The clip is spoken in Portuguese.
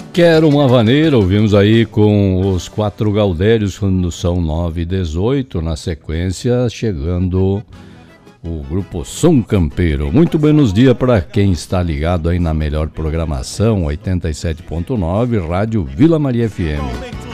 Quero uma vaneira, ouvimos aí com os Quatro Gaudérios quando são 9h18, na sequência chegando o grupo Som Campeiro. Muito buenos dias para quem está ligado aí na melhor programação, 87.9, Rádio Vila Maria FM.